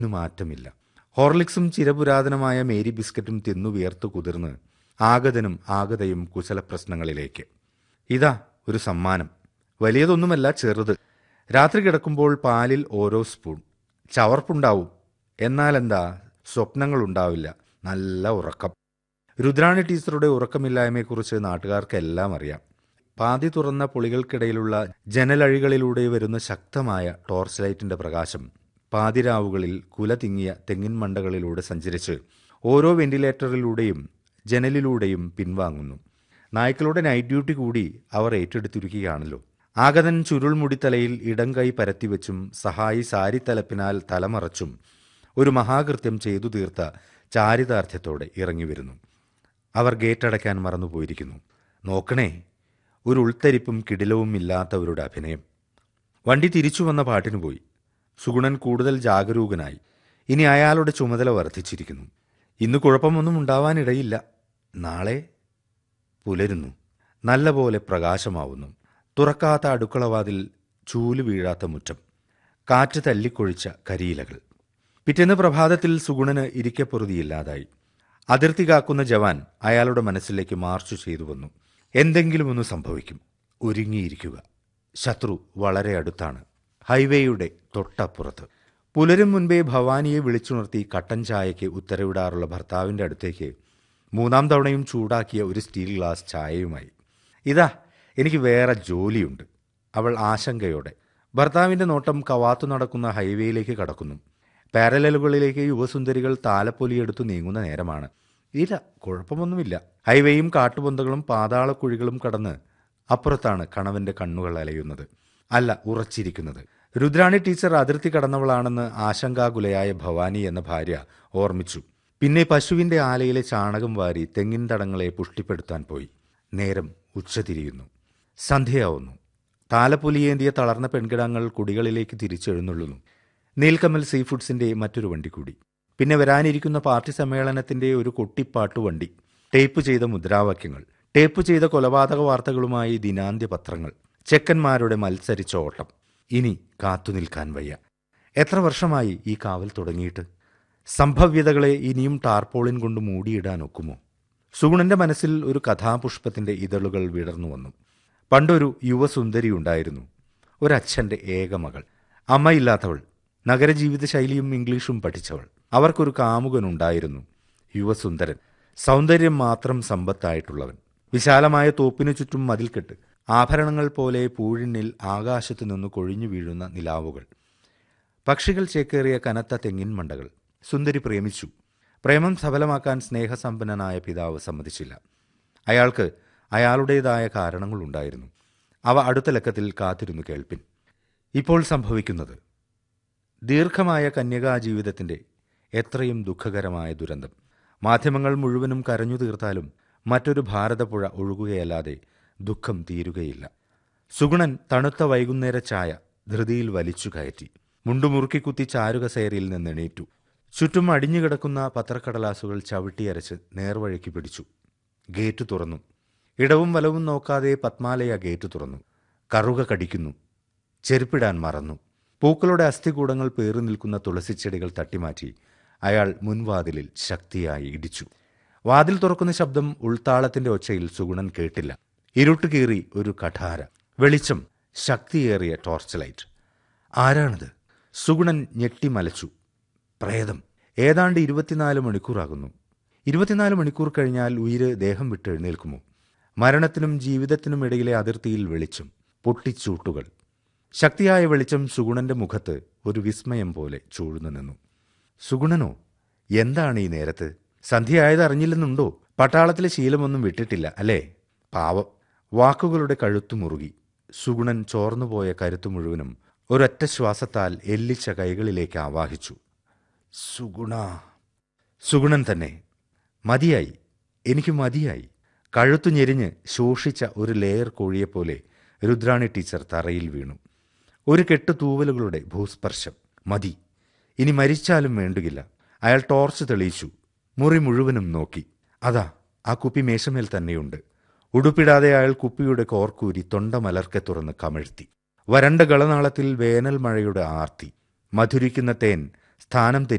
മാറ്റമില്ല. ഹോർലിക്സും ചിരപുരാതനമായ മേരി ബിസ്ക്കറ്റും തിന്നു വിയർത്തു കുതിർന്ന് ആഗതനും ആഗതയും കുശലപ്രശ്നങ്ങളിലേക്ക്. ഇതാ ഒരു സമ്മാനം. വലിയതൊന്നുമല്ല, ചെറുത്. രാത്രി കിടക്കുമ്പോൾ പാലിൽ ഓരോ സ്പൂൺ. ചവർപ്പുണ്ടാവും, എന്നാലെന്താ, സ്വപ്നങ്ങളുണ്ടാവില്ല, നല്ല ഉറക്കം. രുദ്രാണി ടീച്ചറുടെ ഉറക്കമില്ലായ്മയെക്കുറിച്ച് നാട്ടുകാർക്കെല്ലാം അറിയാം. പാതി തുറന്ന പൊളികൾക്കിടയിലുള്ള ജനലഴികളിലൂടെ വരുന്ന ശക്തമായ ടോർച്ച് ലൈറ്റിന്റെ പ്രകാശം പാതിരാവുകളിൽ കുല തിങ്ങിയ തെങ്ങിൻ മണ്ടകളിലൂടെ സഞ്ചരിച്ച് ഓരോ വെന്റിലേറ്ററിലൂടെയും ജനലിലൂടെയും പിൻവാങ്ങുന്നു. നായ്ക്കളുടെ നൈറ്റ് ഡ്യൂട്ടി കൂടി അവർ ഏറ്റെടുത്തിരിക്കുകയാണല്ലോ. ആഗതൻ ചുരുൾമുടിത്തലയിൽ ഇടം കൈ പരത്തിവെച്ചും സഹായി സാരിത്തലപ്പിനാൽ തലമറച്ചും ഒരു മഹാകൃത്യം ചെയ്തു തീർത്ത ചാരിതാർത്ഥ്യത്തോടെ ഇറങ്ങി വരുന്നു. അവർ ഗേറ്റടയ്ക്കാൻ മറന്നുപോയിരിക്കുന്നു. നോക്കണേ, ഒരു ഉൾത്തരിപ്പും കിടിലവും ഇല്ലാത്തവരുടെ അഭിനയം. വണ്ടി തിരിച്ചു വന്ന പാട്ടിന് പോയി. സുഗുണൻ കൂടുതൽ ജാഗരൂകനായി. ഇനി അയാളുടെ ചുമതല വർദ്ധിച്ചിരിക്കുന്നു. ഇന്ന് കുഴപ്പമൊന്നും ഉണ്ടാവാനിടയില്ല. നാളെ പുലരുന്നു. നല്ല പോലെ പ്രകാശമാവുന്നു. തുറക്കാത്ത അടുക്കളവാതിൽ, ചൂല് വീഴാത്ത മുറ്റം, കാറ്റ് തല്ലിക്കൊഴിച്ച കരിയിലകൾ. പിറ്റേന്ന് പ്രഭാതത്തിൽ സുഗുണന് ഇരിക്കപ്പൊറുതിയില്ലാതായി. അതിർത്തി കാക്കുന്ന ജവാൻ അയാളുടെ മനസ്സിലേക്ക് മാർച്ച് ചെയ്തു വന്നു. എന്തെങ്കിലും ഒന്ന് സംഭവിക്കും, ഒരുങ്ങിയിരിക്കുക. ശത്രു വളരെ അടുത്താണ്, ഹൈവേയുടെ തൊട്ടപ്പുറത്ത്. പുലരും മുൻപേ ഭവാനിയെ വിളിച്ചുണർത്തി കട്ടൻ ചായയ്ക്ക് ഉത്തരവിടാറുള്ള ഭർത്താവിൻ്റെ അടുത്തേക്ക് മൂന്നാം തവണയും ചൂടാക്കിയ ഒരു സ്റ്റീൽ ഗ്ലാസ് ചായയുമായി. ഇതാ, എനിക്ക് വേറെ ജോലിയുണ്ട്. അവൾ ആശങ്കയോടെ. ഭർത്താവിൻ്റെ നോട്ടം കവാത്തു നടക്കുന്ന ഹൈവേയിലേക്ക് കടക്കുന്നു. പാരലലുകളിലേക്ക് യുവസുന്ദരികൾ താലപ്പൊലിയെടുത്തു നീങ്ങുന്ന നേരമാണ്. ഇല്ല, കുഴപ്പമൊന്നുമില്ല. ഹൈവേയും കാട്ടുപൊന്തകളും പാതാളക്കുഴികളും കടന്ന് അപ്പുറത്താണ് കണവന്റെ കണ്ണുകൾ അലയുന്നത്. അല്ല, ഉറച്ചിരിക്കുന്നത്. രുദ്രാണി ടീച്ചർ അതിർത്തി കടന്നവളാണെന്ന് ആശങ്കാകുലയായ ഭവാനി എന്ന ഭാര്യ ഓർമ്മിച്ചു. പിന്നെ പശുവിന്റെ ആലയിലെ ചാണകം വാരി തെങ്ങിൻ തടങ്ങളെ പുഷ്ടിപ്പെടുത്താൻ പോയി. നേരം ഉച്ചതിരിയുന്നു. സന്ധ്യയാവുന്നു. താലപ്പൊലിയേന്തിയ തളർന്ന പെൺകിടങ്ങൾ കുടികളിലേക്ക് തിരിച്ചെഴുന്നള്ളുന്നു. നീൽക്കമൽ സീഫുഡ്സിന്റെ മറ്റൊരു വണ്ടി കൂടി. പിന്നെ വരാനിരിക്കുന്ന പാർട്ടി സമ്മേളനത്തിന്റെ ഒരു കൊട്ടിപ്പാട്ടുവണ്ടി. ടേപ്പ് ചെയ്ത മുദ്രാവാക്യങ്ങൾ, ടേപ്പ് ചെയ്ത കൊലപാതക വാർത്തകളുമായി ദിനാന്ത്യ പത്രങ്ങൾ, ചെക്കന്മാരുടെ മത്സരിച്ച ഓട്ടം. ഇനി കാത്തുനിൽക്കാൻ വയ്യ. എത്ര വർഷമായി ഈ കാവൽ തുടങ്ങിയിട്ട്? സംഭവ്യതകളെ ഇനിയും ടാർപോളിൻ കൊണ്ട് മൂടിയിടാൻ ഒക്കുമോ? സുഗുണന്റെ മനസ്സിൽ ഒരു കഥാപുഷ്പത്തിന്റെ ഇതളുകൾ വിടർന്നു വന്നു. പണ്ടൊരു യുവസുന്ദരിയുണ്ടായിരുന്നു, ഒരച്ഛന്റെ ഏക മകൾ. അമ്മയില്ലാത്തവൾ, നഗരജീവിത ശൈലിയും ഇംഗ്ലീഷും പഠിച്ചവൾ. അവർക്കൊരു കാമുകനുണ്ടായിരുന്നു, യുവസുന്ദരൻ. സൗന്ദര്യം മാത്രം സമ്പത്തായിട്ടുള്ളവൻ. വിശാലമായ തോപ്പിനു ചുറ്റും മതിൽക്കെട്ട്, ആഭരണങ്ങൾ പോലെ പൂഴിന്നിൽ ആകാശത്തു നിന്ന് കൊഴിഞ്ഞു വീഴുന്ന നിലാവുകൾ, പക്ഷികൾ ചേക്കേറിയ കനത്ത തെങ്ങിൻ മണ്ടകൾ. സുന്ദരി പ്രേമിച്ചു. പ്രേമം സഫലമാക്കാൻ സ്നേഹസമ്പന്നനായ പിതാവ് സമ്മതിച്ചില്ല. അയാൾക്ക് അയാളുടേതായ കാരണങ്ങളുണ്ടായിരുന്നു. അവ അടുത്ത ലക്കത്തിൽ കാത്തിരുന്നു കേൾപ്പിൻ. ഇപ്പോൾ സംഭവിക്കുന്നത് ദീർഘമായ കന്യകാ ജീവിതത്തിൻ്റെ എത്രയും ദുഃഖകരമായ ദുരന്തം. മാധ്യമങ്ങൾ മുഴുവനും കരഞ്ഞു തീർത്താലും മറ്റൊരു ഭാരതപ്പുഴ ഒഴുകുകയല്ലാതെ ദുഃഖം തീരുകയില്ല. സുഗുണൻ തണുത്ത വൈകുന്നേര ചായ ധൃതിയിൽ വലിച്ചു കയറ്റി. മുണ്ടുമുറുക്കിക്കുത്തി ചാരുകസേരയിൽ നിന്നെണീറ്റു. ചുറ്റും അടിഞ്ഞുകിടക്കുന്ന പത്രക്കടലാസുകൾ ചവിട്ടിയരച്ച് നേർവഴിക്ക് പിടിച്ചു. ഗേറ്റ് തുറന്നു. ഇടവും വലവും നോക്കാതെ പത്മാലയ ഗേറ്റ് തുറന്നു. കറുക കടിക്കുന്നു. ചെരുപ്പിടാൻ മറന്നു. പൂക്കളുടെ അസ്ഥികൂടങ്ങൾ പേറി നിൽക്കുന്ന തുളസിച്ചെടികൾ തട്ടിമാറ്റി അയാൾ മുൻവാതിലിൽ ശക്തിയായി ഇടിച്ചു. വാതിൽ തുറക്കുന്ന ശബ്ദം ഉൾത്താളത്തിന്റെ ഒച്ചയിൽ സുഗുണൻ കേട്ടില്ല. ഇരുട്ട് കീറി ഒരു കഠാര വെളിച്ചം, ശക്തിയേറിയ ടോർച്ച് ലൈറ്റ്. ആരാണത്? സുഗുണൻ ഞെട്ടിമലച്ചു. പ്രേതം. ഏതാണ്ട് 24 മണിക്കൂറാകുന്നു. 24 മണിക്കൂർ കഴിഞ്ഞാൽ ഉയിര് ദേഹം വിട്ട് എഴുന്നേൽക്കുമോ? മരണത്തിനും ജീവിതത്തിനും ഇടയിലെ അതിർത്തിയിൽ വെളിച്ചം, പൊട്ടിച്ചൂട്ടുകൾ. ശക്തിയായ വെളിച്ചം സുഗുണന്റെ മുഖത്ത് ഒരു വിസ്മയം പോലെ ചൂഴ്ന്നു നിന്നു. സുഗുണനോ? എന്താണ് ഈ നേരത്ത്? സന്ധ്യയായത് അറിഞ്ഞില്ലെന്നുണ്ടോ? പട്ടാളത്തിലെ ശീലമൊന്നും വിട്ടിട്ടില്ല അല്ലേ? പാവം. വാക്കുകളുടെ കഴുത്തു മുറുകി. സുഗുണൻ ചോർന്നുപോയ കരുത്തു മുഴുവനും ഒരൊറ്റ ശ്വാസത്താൽ എല്ലിച്ച കൈകളിലേക്ക് ആവാഹിച്ചു. സുഗുണ. സുഗുണൻ തന്നെ. മതിയായി, എനിക്ക് മതിയായി. കഴുത്തു ഞെരിഞ്ഞ് ശോഷിച്ച ഒരു ലെയർ കോഴിയെപ്പോലെ രുദ്രാണി ടീച്ചർ തറയിൽ വീണു. ഒരു കെട്ട് തൂവലുകളുടെ ഭൂസ്പർശം. മതി, ഇനി മരിച്ചാലും വേണ്ടുകില്ല. അയാൾ ടോർച്ച് തെളിയിച്ചു. മുറി മുഴുവനും നോക്കി. അതാ, ആ കുപ്പി മേശമേൽ തന്നെയുണ്ട്. ഉടുപ്പിടാതെ അയാൾ കുപ്പിയുടെ കോർക്കൂരി തൊണ്ട മലർക്കെ തുറന്ന് കമഴ്ത്തി. വരണ്ട ഗളനാളത്തിൽ വേനൽ മഴയുടെ ആർത്തി. മധുരിക്കുന്ന തേൻ സ്ഥാനം